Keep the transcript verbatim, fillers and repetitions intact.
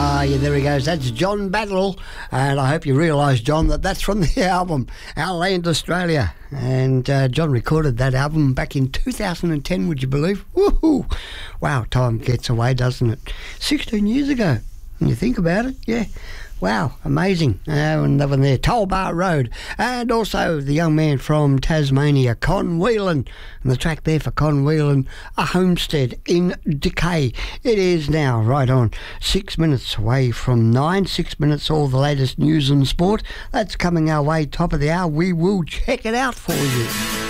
Ah, yeah, there he goes. That's John Battle. And I hope you realise, John, that that's from the album Our Land Australia. And uh, John recorded that album back in two thousand ten, would you believe? Woohoo! Wow, time gets away, doesn't it? sixteen years ago, when you think about it, yeah. Wow, amazing. Uh, and that one there, Tollbar Road. And also the young man from Tasmania, Con Whelan. And the track there for Con Whelan, A Homestead in Decay. It is now right on six minutes away from nine. Six minutes, all the latest news and sport. That's coming our way, top of the hour. We will check it out for you.